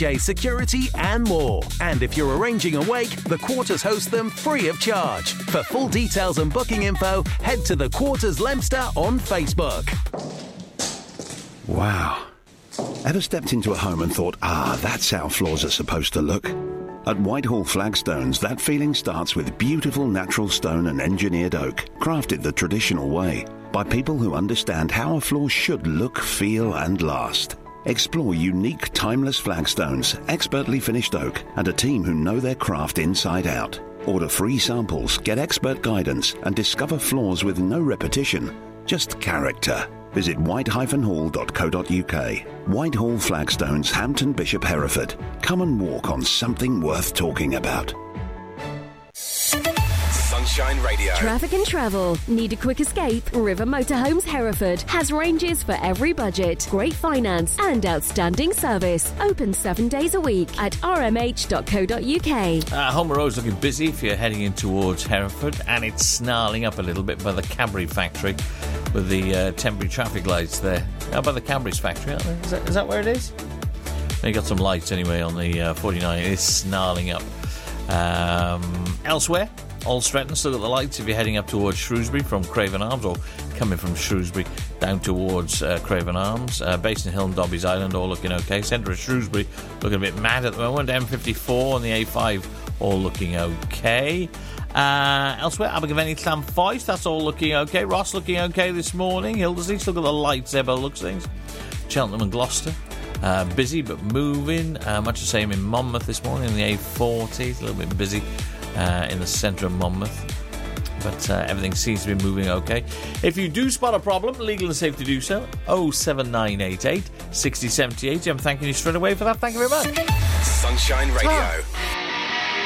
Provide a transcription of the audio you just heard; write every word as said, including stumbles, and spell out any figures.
J security and more. And if you're arranging a wake, the Quarters host them free of charge. For full details and booking info, head to the Quarters Leominster on Facebook. Wow. Ever stepped into a home and thought, ah, that's how floors are supposed to look? At Whitehall Flagstones, that feeling starts with beautiful natural stone and engineered oak, crafted the traditional way, by people who understand how a floor should look, feel and last. Explore unique, timeless flagstones, expertly finished oak, and a team who know their craft inside out. Order free samples, get expert guidance, and discover floors with no repetition, just character. Visit white dash hall dot co dot uk. Whitehall Flagstones, Hampton Bishop, Hereford. Come and walk on something worth talking about. Sunshine Radio. Traffic and travel. Need a quick escape? River Motorhomes Hereford has ranges for every budget, great finance and outstanding service. Open seven days a week at r m h dot co dot uk. Uh, Homer Road's looking busy if you're heading in towards Hereford, and it's snarling up a little bit by the Cadbury factory with the uh, temporary traffic lights there. How by the Cadbury's factory, aren't they? Is that, is that where it is? They got some lights anyway on the uh, forty-nine. It is snarling up. Um, elsewhere, Old Stretton still got the lights if you're heading up towards Shrewsbury from Craven Arms, or coming from Shrewsbury down towards uh, Craven Arms. Uh, Basin Hill and Dobbies Island all looking okay. Centre of Shrewsbury looking a bit mad at the moment. M fifty-four and the A five all looking okay. Uh, elsewhere, Abergavenny, Llanfoyth, that's all looking okay. Ross looking okay this morning. Hildersleigh still got the lights there by the looks of things. Cheltenham and Gloucester, uh, busy but moving. Uh, much the same in Monmouth this morning in the A forty. It's a little bit busy uh, in the centre of Monmouth. But uh, everything seems to be moving okay. If you do spot a problem, legal and safe to do so, oh seven nine eight eight, six oh seven eight. I'm thanking you straight away for that. Thank you very much. Sunshine Radio.